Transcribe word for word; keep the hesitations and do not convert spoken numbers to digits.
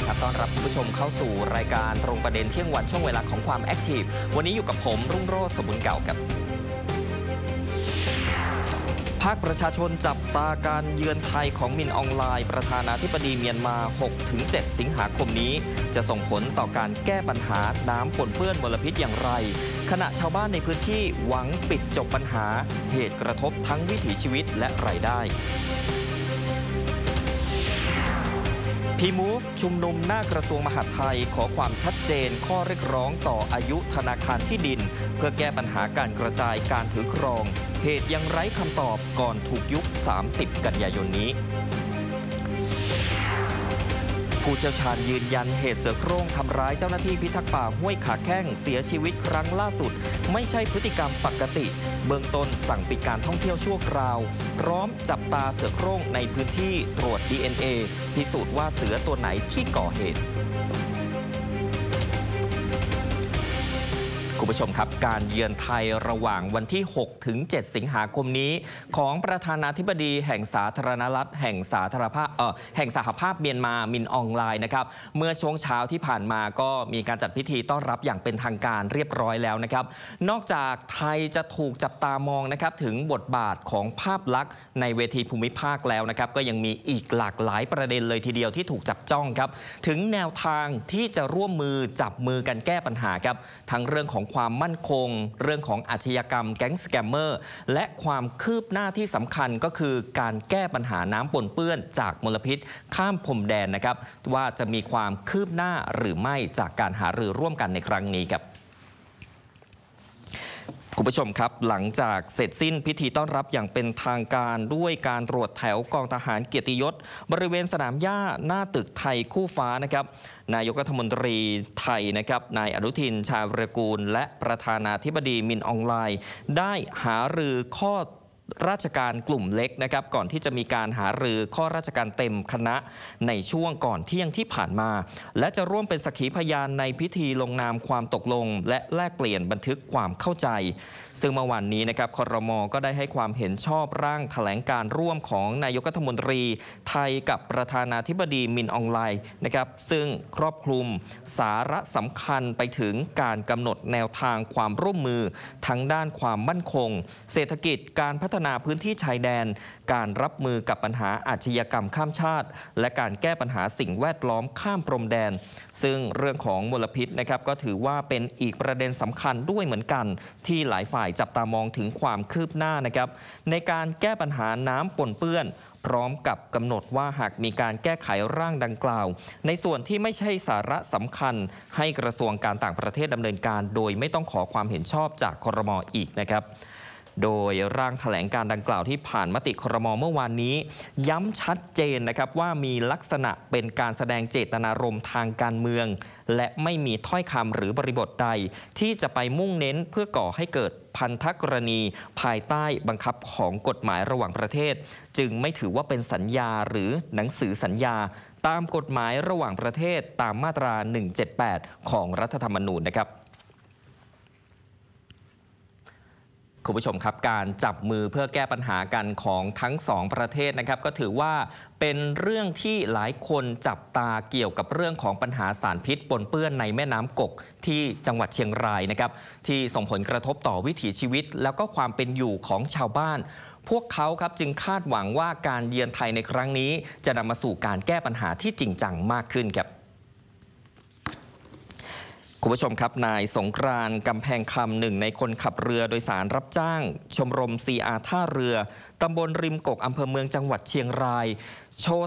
ครับต้อนรับคุณผู้ชมเข้าสู่รายการตรงประเด็นเที่ยงวันช่วงเวลาของความแอคทีฟวันนี้อยู่กับผมรุ่งโรจน์สมบุญเก่าครับภาคประชาชนจับตาการเยือนไทยของมินอองไลน์ประธานาธิบดีเมียนมา หกถึงเจ็ด สิงหาคมนี้จะส่งผลต่อการแก้ปัญหาน้ำปนเปื้อนมลพิษอย่างไรขณะชาวบ้านในพื้นที่หวังปิดจบปัญหาเหตุกระทบทั้งวิถีชีวิตและรายได้พีมูฟชุมนุมหน้ากระทรวงมหาดไทยขอความชัดเจนข้อเรียกร้องต่ออายุธนาคารที่ดินเพื่อแก้ปัญหาการกระจายการถือครองเหตุยังไร้คำตอบก่อนถูกยุบสามสิบกันยายนนี้ผู้เชี่ยวชาญยืนยันเหตุเสือโคร่งทำร้ายเจ้าหน้าที่พิทักษ์ป่าห้วยขาแข้งเสียชีวิตครั้งล่าสุดไม่ใช่พฤติกรรมปกติเบื้องต้นสั่งปิดการท่องเที่ยวชั่วคราวพร้อมจับตาเสือโคร่งในพื้นที่ตรวจ ดี เอ็น เอ พิสูจน์ว่าเสือตัวไหนที่ก่อเหตุคุณผู้ชมครับการเยือนไทยระหว่างวันที่ หกถึงเจ็ด สิงหาคมนี้ของประธานาธิบดีแห่งสาธารณรัฐแห่งสาธารณภาพเอ่อแห่งสหภาพเมียนมามินอองไลน์นะครับเมื่อช่วงเช้าที่ผ่านมาก็มีการจัดพิธีต้อนรับอย่างเป็นทางการเรียบร้อยแล้วนะครับนอกจากไทยจะถูกจับตามองนะครับถึงบทบาทของภาพลักษณ์ในเวทีภูมิภาคแล้วนะครับก็ยังมีอีกหลากหลายประเด็นเลยทีเดียวที่ถูกจับจ้องครับถึงแนวทางที่จะร่วมมือจับมือกันแก้ปัญหาครับทั้งเรื่องของความมั่นคงเรื่องของอาชญากรรมแก๊งสแกมเมอร์และความคืบหน้าที่สำคัญก็คือการแก้ปัญหาน้ำปนเปื้อนจากมลพิษข้ามพรมแดนนะครับว่าจะมีความคืบหน้าหรือไม่จากการหารือร่วมกันในครั้งนี้ครับคุณผู้ชมครับหลังจากเสร็จสิ้นพิธีต้อนรับอย่างเป็นทางการด้วยการตรวจแถวกองทหารเกียรติยศบริเวณสนามหญ้าหน้าตึกไทยคู่ฟ้านะครับนายกรัฐมนตรีไทยนะครับนายอนุทินชาญวิรากูลและประธานาธิบดีมินอองไลน์ได้หารือข้อราชการกลุ่มเล็กนะครับก่อนที่จะมีการหารือข้อราชการเต็มคณะในช่วงก่อนเที่ยงที่ผ่านมาและจะร่วมเป็นสักขีพยานในพิธีลงนามความตกลงและแลกเปลี่ยนบันทึกความเข้าใจซึ่งเมื่อวานนี้นะครับครม.ก็ได้ให้ความเห็นชอบร่างแถลงการร่วมของนายกรัฐมนตรีไทยกับประธานาธิบดีมินอองไลน์นะครับซึ่งครอบคลุมสาระสำคัญไปถึงการกำหนดแนวทางความร่วมมือทั้งด้านความมั่นคงเศรษฐกิจการพัฒนาพื้นที่ชายแดนการรับมือกับปัญหาอาชญากรรมข้ามชาติและการแก้ปัญหาสิ่งแวดล้อมข้ามพรมแดนซึ่งเรื่องของมลพิษนะครับก็ถือว่าเป็นอีกประเด็นสำคัญด้วยเหมือนกันที่หลายฝ่ายจับตามองถึงความคืบหน้านะครับในการแก้ปัญหาน้ำปนเปื้อนพร้อมกับกำหนดว่าหากมีการแก้ไขร่างดังกล่าวในส่วนที่ไม่ใช่สาระสำคัญให้กระทรวงการต่างประเทศดำเนินการโดยไม่ต้องขอความเห็นชอบจากครม.อีกนะครับโดยร่างแถลงการดังกล่าวที่ผ่านมติครม.เมื่อวานนี้ย้ำชัดเจนนะครับว่ามีลักษณะเป็นการแสดงเจตนารมณ์ทางการเมืองและไม่มีถ้อยคำหรือบริบทใดที่จะไปมุ่งเน้นเพื่อก่อให้เกิดพันธกรณีภายใต้บังคับของกฎหมายระหว่างประเทศจึงไม่ถือว่าเป็นสัญญาหรือหนังสือสัญญาตามกฎหมายระหว่างประเทศตามมาตราหนึ่งเจ็ดแปดของรัฐธรรมนูญนะครับคุณผู้ชมครับการจับมือเพื่อแก้ปัญหากันของทั้งสองประเทศนะครับก็ถือว่าเป็นเรื่องที่หลายคนจับตาเกี่ยวกับเรื่องของปัญหาสารพิษปนเปื้อนในแม่น้ำกกที่จังหวัดเชียงรายนะครับที่ส่งผลกระทบต่อวิถีชีวิตแล้วก็ความเป็นอยู่ของชาวบ้านพวกเขาครับจึงคาดหวังว่าการเยือนไทยในครั้งนี้จะนำมาสู่การแก้ปัญหาที่จริงจังมากขึ้นครับคุณผู้ชมครับนายสงกรานต์กำแพงคำหนึ่งในคนขับเรือโดยสารรับจ้างชมรม ซี อาร์ ท่าเรือตำบลริมกกอำเภอเมืองจังหวัดเชียงรายโชว์